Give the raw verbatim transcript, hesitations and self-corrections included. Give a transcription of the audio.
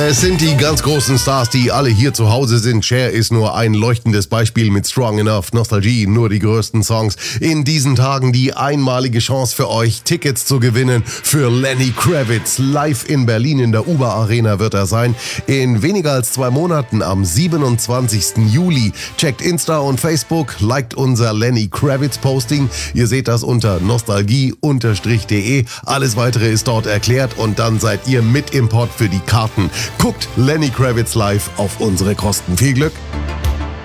Es sind die ganz großen Stars, die alle hier zu Hause sind. Cher ist nur ein leuchtendes Beispiel mit Strong Enough. Nostalgie, nur die größten Songs. In diesen Tagen die einmalige Chance für euch, Tickets zu gewinnen für Lenny Kravitz. Live in Berlin in der Uber Arena wird er sein. In weniger als zwei Monaten am siebenundzwanzigsten Juli. Checkt Insta und Facebook, liked unser Lenny Kravitz Posting. Ihr seht das unter nostalgie-de. Alles weitere ist dort erklärt und dann seid ihr mit im Pod für die Karten. Guckt Lenny Kravitz live auf unsere Kosten. Viel Glück!